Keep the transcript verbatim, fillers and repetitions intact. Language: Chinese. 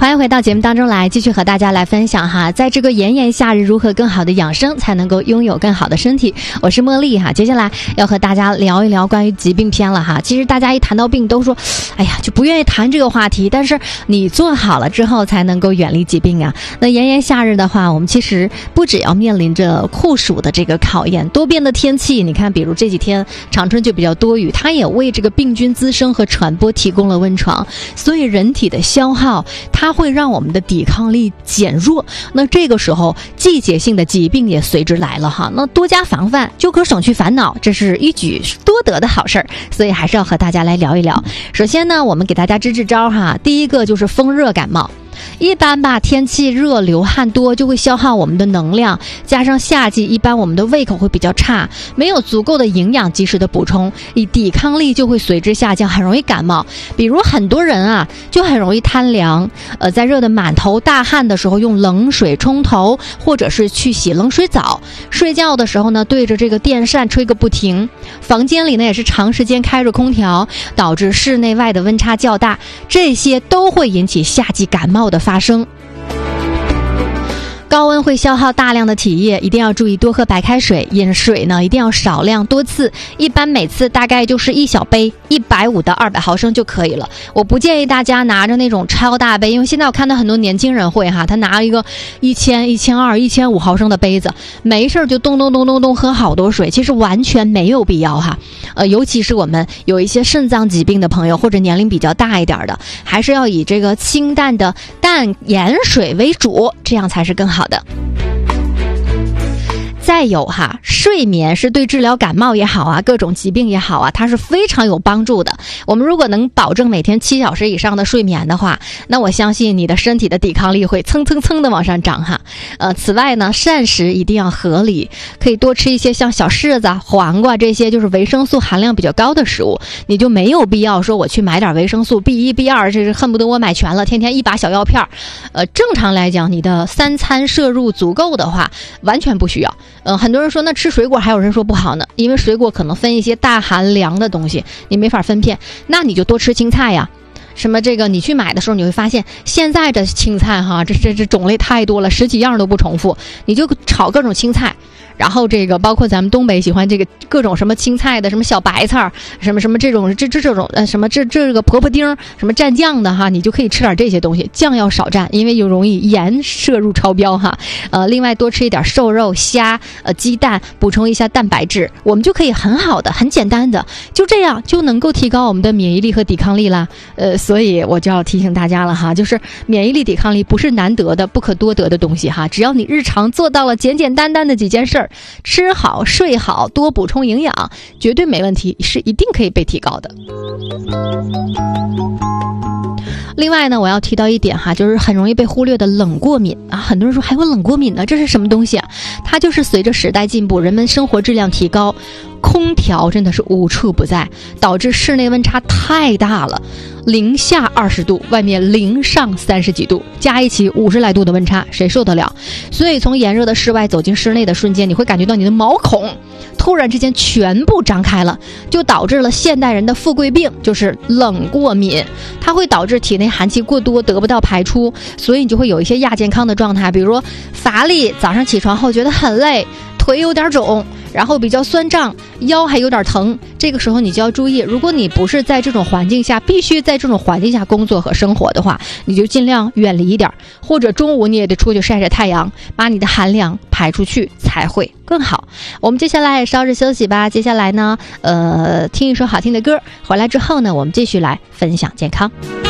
欢迎回到节目当中来，继续和大家来分享哈，在这个炎炎夏日如何更好的养生，才能够拥有更好的身体。我是茉莉哈，接下来要和大家聊一聊关于疾病篇了哈。其实大家一谈到病都说，哎呀，就不愿意谈这个话题，但是你做好了之后才能够远离疾病啊。那炎炎夏日的话，我们其实不只要面临着酷暑的这个考验，多变的天气，你看，比如这几天长春就比较多雨，它也为这个病菌滋生和传播提供了温床，所以人体的消耗它会让我们的抵抗力减弱，那这个时候季节性的疾病也随之来了哈。那多加防范就可省去烦恼，这是一举多得的好事儿，所以还是要和大家来聊一聊。首先呢，我们给大家支支招哈，第一个就是风热感冒。一般吧，天气热流汗多就会消耗我们的能量，加上夏季一般我们的胃口会比较差，没有足够的营养及时的补充，以抵抗力就会随之下降，很容易感冒。比如很多人啊就很容易贪凉，呃，在热得满头大汗的时候用冷水冲头，或者是去洗冷水澡，睡觉的时候呢对着这个电扇吹个不停，房间里呢也是长时间开着空调，导致室内外的温差较大，这些都会引起夏季感冒的发生。高温会消耗大量的体液，一定要注意多喝白开水，饮水呢一定要少量多次，一般每次大概就是一小杯，一百五到二百毫升就可以了。我不建议大家拿着那种超大杯，因为现在我看到很多年轻人会哈，他拿一个一千、一千二、一千五毫升的杯子，没事就咚咚咚咚咚喝好多水，其实完全没有必要哈。呃，尤其是我们有一些肾脏疾病的朋友，或者年龄比较大一点的，还是要以这个清淡的淡盐水为主，这样才是更好的。再有哈，睡眠是对治疗感冒也好啊，各种疾病也好啊，它是非常有帮助的。我们如果能保证每天七小时以上的睡眠的话，那我相信你的身体的抵抗力会蹭蹭蹭的往上涨哈。呃，此外呢，膳食一定要合理，可以多吃一些像小柿子、黄瓜这些就是维生素含量比较高的食物，你就没有必要说我去买点维生素 B 一 B 二，这是恨不得我买全了，天天一把小药片。呃，正常来讲，你的三餐摄入足够的话，完全不需要。呃，很多人说那吃水果，还有人说不好呢，因为水果可能分一些大含粮的东西，你没法分辨，那你就多吃青菜呀。什么这个你去买的时候，你会发现现在的青菜哈，这这这种类太多了，十几样都不重复，你就炒各种青菜。然后这个包括咱们东北喜欢这个各种什么青菜的，什么小白菜，什么什么这种这这这种呃什么这这个婆婆丁，什么蘸酱的哈，你就可以吃点这些东西，酱要少蘸，因为有容易盐摄入超标哈。呃，另外多吃一点瘦肉、虾、呃鸡蛋，补充一下蛋白质，我们就可以很好的、很简单的，就这样就能够提高我们的免疫力和抵抗力啦。呃，所以我就要提醒大家了哈，就是免疫力、抵抗力不是难得的、不可多得的东西哈，只要你日常做到了简简单单的几件事儿。吃好睡好，多补充营养，绝对没问题，是一定可以被提高的。另外呢，我要提到一点哈，就是很容易被忽略的冷过敏啊。很多人说还有冷过敏呢，这是什么东西啊？它就是随着时代进步，人们生活质量提高，空调真的是无处不在，导致室内温差太大了，零下二十度，外面零上三十几度，加一起五十来度的温差，谁受得了？所以从炎热的室外走进室内的瞬间，你会感觉到你的毛孔突然之间全部张开了，就导致了现代人的富贵病，就是冷过敏。它会导致体内寒气过多得不到排出，所以你就会有一些亚健康的状态，比如说乏力，早上起床后觉得很累，腿有点肿，然后比较酸胀，腰还有点疼。这个时候你就要注意，如果你不是在这种环境下，必须在这种环境下工作和生活的话，你就尽量远离一点，或者中午你也得出去晒晒太阳，把你的寒凉排出去才会更好。我们接下来稍事休息吧，接下来呢呃，听一首好听的歌，回来之后呢，我们继续来分享健康。